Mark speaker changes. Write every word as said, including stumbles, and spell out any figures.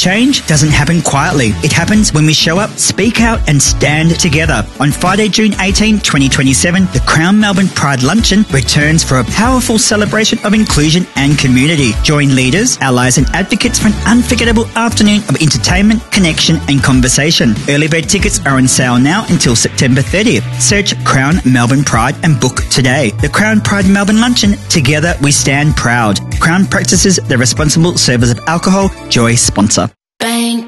Speaker 1: Change doesn't happen quietly. It happens when we show up, speak out and stand together. On Friday, June eighteenth, twenty twenty-seven, the Crown Melbourne Pride Luncheon returns for a powerful celebration of inclusion and community. Join leaders, allies and advocates for an unforgettable afternoon of entertainment, connection and conversation. Early bird tickets are on sale now until September thirtieth. Search Crown Melbourne Pride and book today. The Crown Pride Melbourne Luncheon, together we stand proud. Crown practices the responsible service of alcohol. Joy sponsor.
Speaker 2: Bang.